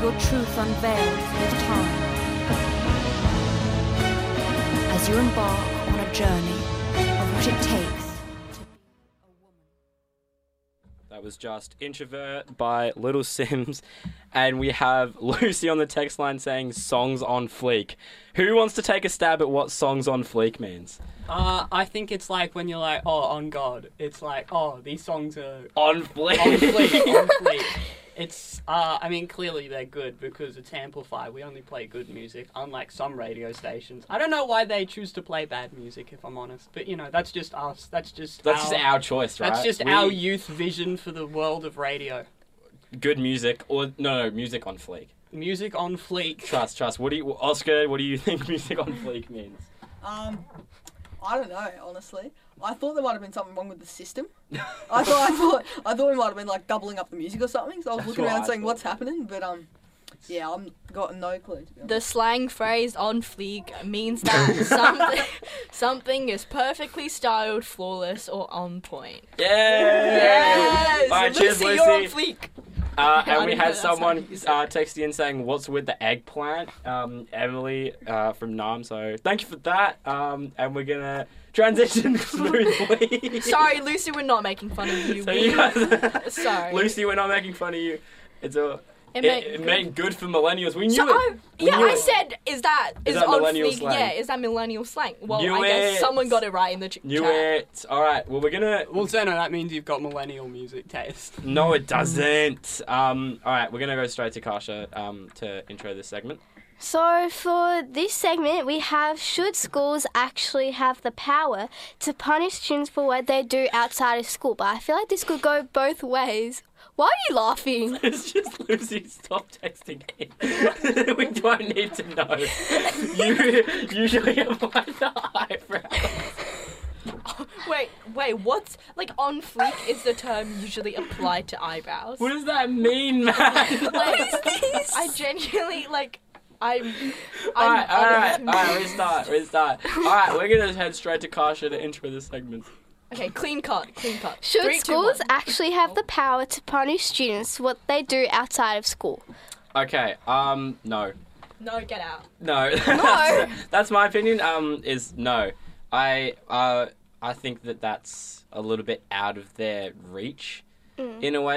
your truth unveiled with time. As you embark on a journey of what it takes to be a woman. That was just Introvert by Little Sims. And we have Lucy on the text line saying songs on fleek. Who wants to take a stab at what songs on fleek means? I think it's like when you're like, oh, on God. It's like, oh, these songs are On fleek. on fleek, on fleek. It's, I mean, clearly they're good because it's Amplify. We only play good music, unlike some radio stations. I don't know why they choose to play bad music, if I'm honest. But, you know, that's just us. That's just our choice, right? That's just our youth vision for the world of radio. Good music, or no, music on fleek. Music on fleek. Trust. Oscar, what do you think music on fleek means? I don't know, honestly. I thought there might have been something wrong with the system. I thought we might have been like doubling up the music or something. So I was looking around saying, "What's happening?" But yeah, I'm got no clue. To be honest. The slang phrase "on fleek" means that something is perfectly styled, flawless, or on point. Yeah. Yes, All right, cheers, Lucy, you're on Lucy. fleek. And we didn't know had that's how someone you said it. texting in saying, "What's with the eggplant?" Emily from Nam. So thank you for that. And we're gonna transition smoothly. Sorry, Lucy, we're not making fun of you. So you guys, Sorry. Lucy, we're not making fun of you. It's a. It made good for millennials. We knew So it. I said, is that that on millennial fleek? slang? Yeah, is that millennial slang? Well, Knew I guess it. someone got it right in the Knew chat. it. All right. Well, we're gonna. Well, Zeno, that means you've got millennial music taste. No, it doesn't. All right. We're gonna go straight to Kasha to intro this segment. So for this segment, we have, should schools actually have the power to punish students for what they do outside of school? But I feel like this could go both ways. Why are you laughing? It's just Lucy, stop texting in. We don't need to know. You usually apply the eyebrows. Wait, what's, like, on fleek is the term usually applied to eyebrows. What does that mean, man? Like, I genuinely, like, I'm Alright, restart. Alright, we're gonna head straight to Kasha to intro this segment. Okay, clean cut. Should 3, 2, schools 1. actually have the power to punish students for what they do outside of school? Okay, no. No, get out. No. No. That's my opinion, is no. I think that's a little bit out of their reach, in a way.